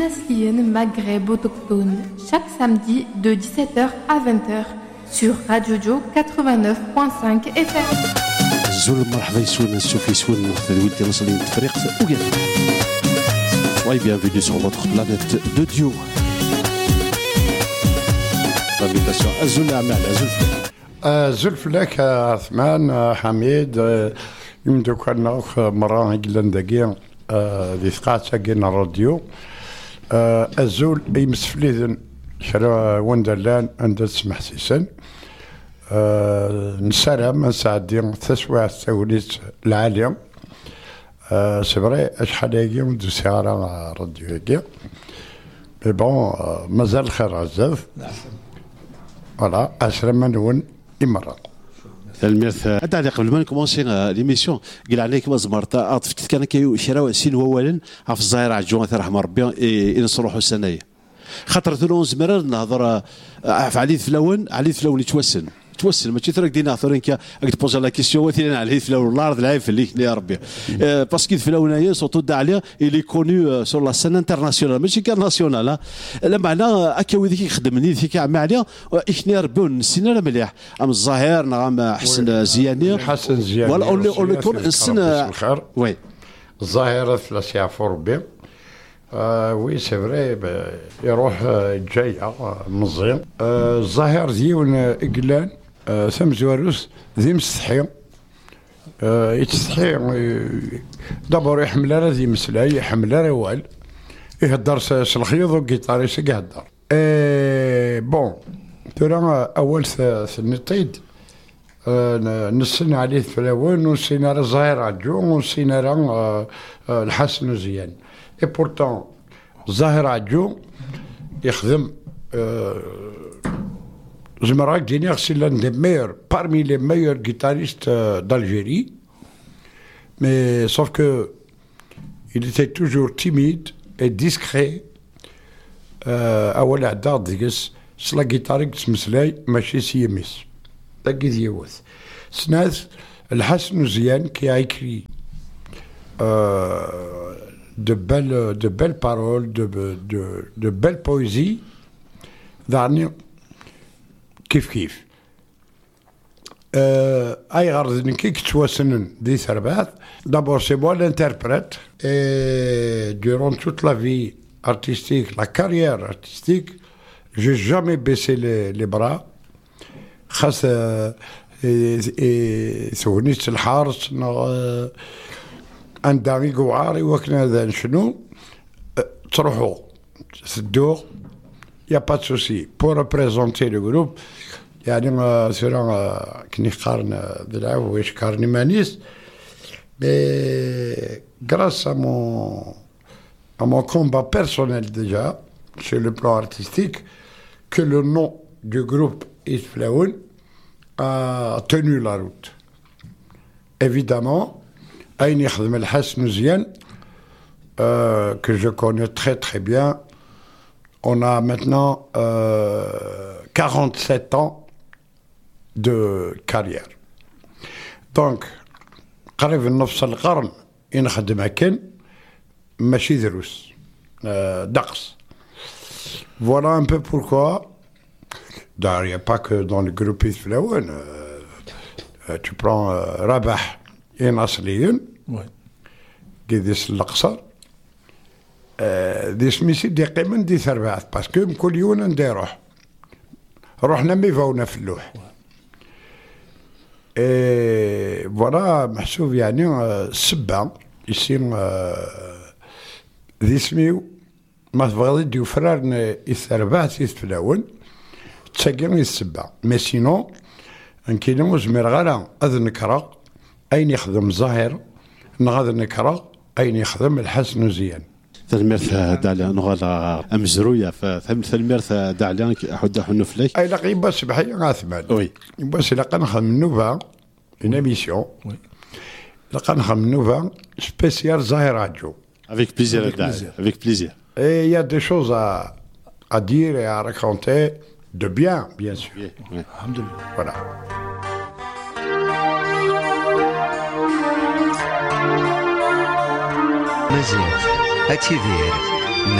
Inaslien Maghreb autochtone, chaque samedi de 17h à 20h sur Radio Joe 89.5 FM. زول مرحبا يسون السوفي سون ودي نصلي الفريق وقف. Soyez bienvenue sur votre planète de Dieu. L'invitation Azul Amal, Azul Flek, Athman, Hamid, يمدو كنا مرة قلنا ذي ثقات كنا راديو الزول يمسفليذن شرا وندرلان عند تسمح سيسن نسلم نساعدين تسوى توليت العالم سبري اشحال هاكي وندو سيارة راديو هاكي مي بون مازال الخير عزاف فوالا اسلم نون إمرأة الميرث هذا قبل ما نكومونسي ليميسيون قال عليك مزمرتا عطفتك كان كيو شراو سين اولا في الظاهر عجوان رحمه ربي ينصروحوا السنه خاطر ثلون زمرر نهضر في علي فلون يتوسن ماشي تراك دينا ثورينكا راك تبوز لا كيسيون وثينا على فلون الارض العيب اللي يا ربي باسكو فلون هي سورتو داليا اللي كوني سور لا سين انترناسيونال ماشي كان ناسيونال لا معنى هكا وذيك يخدمني ذيك عام عليا احنا ربون السنه مليح ام الظاهر نعم حسن زياني ولا اون يكون السنه وي الظاهره ثلاث يعفر بهم وي سي فري يروح جايه مزيان الظاهر ديون اقلان ثم زواروس ذي مستحي يتستحي دابور يحمل راه ذي مسلاي يحمل راه وال يهدر الخيوط والكيتاريس يهدر بون ترى اول سنطيد نسن عليه فلاون ونسينا راه الظاهر عجو ونسينا راه الحسن وزيان اي بورتون الظاهر عجو يخدم Zmarak Diner, c'est l'un des meilleurs, parmi les meilleurs guitaristes d'Algérie. Mais sauf que il était toujours timide et discret. أول إعداد ديكس سلا جيتاريك تسمسلاي ماشي سيميس. تاكي ديوث. سناث الحسن وزيان qui a écrit de belles paroles, de belles poésies. دعني كيف اي غرض كي كتواسنن دي ثربات d'abord c'est moi l'interprète et durant toute la vie artistique, la carrière artistique, j'ai jamais baissé les bras خاص ثونيت الحارس عندي قوعاري وكنا ذا شنو تروحوا سدوه il n'y a pas de souci. Pour représenter le groupe, يعني سورا كني قارن دلعب ويش قارني مانيس. Mais grâce à mon combat personnel déjà, sur le plan artistique, que le nom du groupe Isflaoun a tenu la route. Évidemment, Aïn Yakhdem El Hassan Ouzian, que je connais très très bien. On a maintenant 47 ans de carrière. Donc, قريب نفس القرن نخدم هكا ماشي دروس دقس. Voilà un peu pourquoi. Il n'y a pas que dans le groupe Isflaoun. Tu prends Rabah et Nasliyin qui disent l'Aqsar. دي سميسي دي قيمن دي ثربات باسكو كل يوم نديروه روحنا ميفاونا في اللوح فوالا محسوب يعني السبة يصير ذي سميو ما تبغي ديو فرارن الثربات يتفلاون تساقين السبة مي سينو نكينو زمير غالا اذ نكرا اين يخدم ظاهر نغاذ نكرا اين يخدم الحسن وزيان الميرث داليا نغالا امزرويا فالميرث داليا حدا حنو فليك اي لا بس بحي غاثمان وي بس لا نخدم نوفا une émission oui لا نخدم نوفا spécial Zahir Radio avec plaisir Dalia avec plaisir et il y a des choses à dire et à raconter de bien sûr oui. Alhamdulillah voilà مزيان أتيذير